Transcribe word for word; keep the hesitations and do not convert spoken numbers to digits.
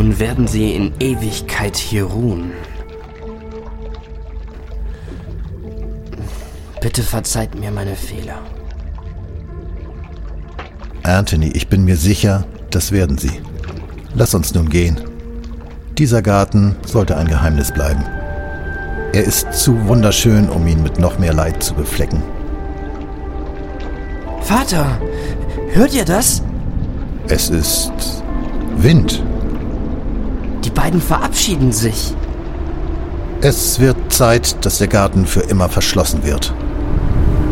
Nun werden sie in Ewigkeit hier ruhen. Bitte verzeiht mir meine Fehler. Anthony, ich bin mir sicher, das werden sie. Lass uns nun gehen. Dieser Garten sollte ein Geheimnis bleiben. Er ist zu wunderschön, um ihn mit noch mehr Leid zu beflecken. Vater, hört ihr das? Es ist Wind. Die beiden verabschieden sich. Es wird Zeit, dass der Garten für immer verschlossen wird.